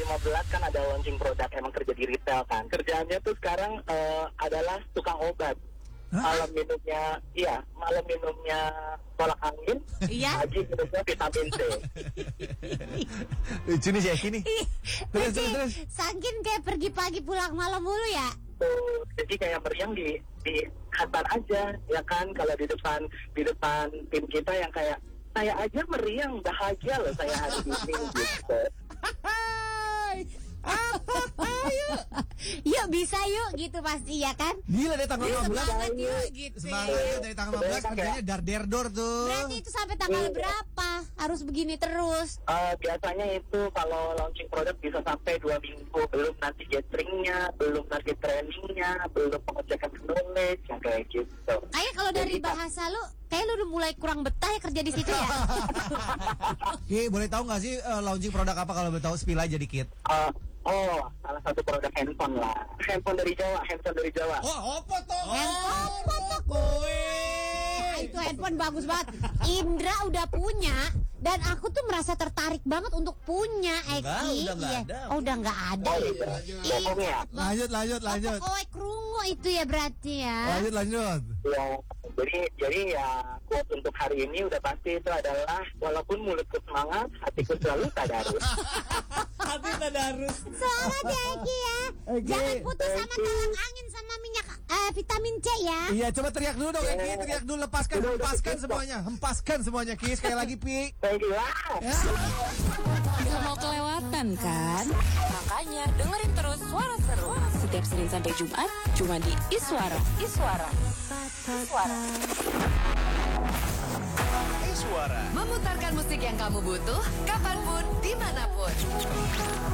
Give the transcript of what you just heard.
2015 kan ada launching produk, emang kerja di retail kan. Kerjaannya tuh sekarang adalah tukang obat. Malam minumnya tolak angin, pagi minumnya vitamin C. Lucu nih si Eki nih. Terus. Saking kayak pergi pagi pulang malam mulu ya. Tuh, jadi kayak meriang di kantor aja, ya kan? Kalau di depan tim kita yang kayak saya aja meriang, bahagia loh saya hari ini gitu. Yuk bisa yuk gitu pasti ya kan. Gila deh tanggal 15. Semangat yuk gitu. Semangat dari tanggal 15 kerjanya dar-der-dor tuh. Berarti itu sampai tanggal berapa? Harus begini terus? Biasanya itu kalau launching produk bisa sampai 2 minggu. Belum nanti gatheringnya, belum nanti trainingnya, belum pengecekan knowledge, yang kayak gitu. Kayak kalau dari bahasa lu, kayak lu udah mulai kurang betah ya kerja di situ ya. Ki, boleh tahu nggak sih launching produk apa kalau boleh tahu spill aja dikit? Salah satu produk handphone lah. Handphone dari Jawa. Oh, apa tuh? Handphone tuh itu handphone bagus banget. Indra udah punya dan aku tuh merasa tertarik banget untuk punya Eki. Udah nggak ada. Oh, udah nggak ada. Bohong ya? Lanjut. Oh, krungu itu ya berarti ya. Lanjut. Ya, jadi ya quote untuk hari ini udah pasti itu adalah walaupun mulutku semangat, hatiku selalu tadarus. Hati tadarus. Semangat ya Eki ya. Jangan putus sama tolak angin sama minyak vitamin C ya. Iya, coba teriak dulu dong Eki, teriak dulu, hempaskan semuanya Ki, sekali lagi Pi. Thank you lah. Gak mau kelewatan kan? Makanya dengerin terus Suara Seru setiap Senin sampai Jumat cuma di Iswara. Memutarkan musik yang kamu butuh kapanpun